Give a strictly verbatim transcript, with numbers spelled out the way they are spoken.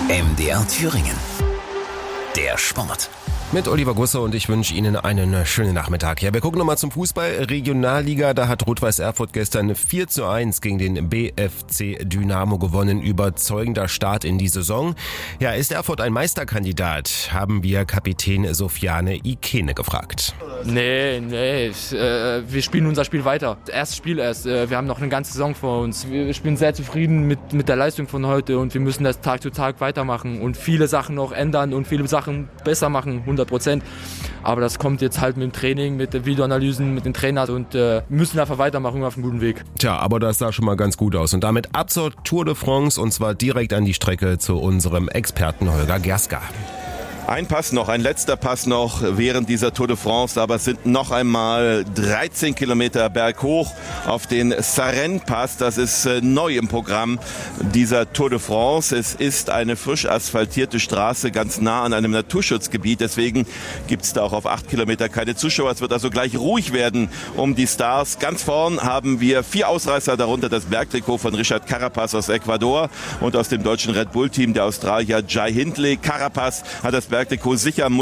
M D R Thüringen. Der Sport. Mit Oliver Gusser und ich wünsche Ihnen einen schönen Nachmittag. Ja, wir gucken nochmal zum Fußball. Regionalliga, da hat Rot-Weiß Erfurt gestern vier zu eins gegen den B F C Dynamo gewonnen. Überzeugender Start in die Saison. Ja, ist Erfurt ein Meisterkandidat? Haben wir Kapitän Sofiane Ikene gefragt. Nee, nee, äh, wir spielen unser Spiel weiter. Erstes Spiel erst, äh, wir haben noch eine ganze Saison vor uns. Wir spielen sehr zufrieden mit, mit der Leistung von heute und wir müssen das Tag zu Tag weitermachen und viele Sachen noch ändern und viele Sachen besser machen, hundert Prozent. Aber das kommt jetzt halt mit dem Training, mit den Videoanalysen, mit den Trainern und äh, müssen einfach weitermachen auf einem guten Weg. Tja, aber das sah schon mal ganz gut aus. Und damit ab zur Tour de France und zwar direkt an die Strecke zu unserem Experten Holger Gerska. Ein Pass noch, ein letzter Pass noch während dieser Tour de France, aber es sind noch einmal dreizehn Kilometer berghoch auf den Sarenne-Pass. Das ist äh, neu im Programm dieser Tour de France. Es ist eine frisch asphaltierte Straße ganz nah an einem Naturschutzgebiet. Deswegen gibt es da auch auf acht Kilometer keine Zuschauer. Es wird also gleich ruhig werden um die Stars. Ganz vorn haben wir vier Ausreißer, darunter das Bergtrikot von Richard Carapaz aus Ecuador und aus dem deutschen Red Bull-Team der Australier Jai Hindley. Carapaz hat das Bergtrikot sicher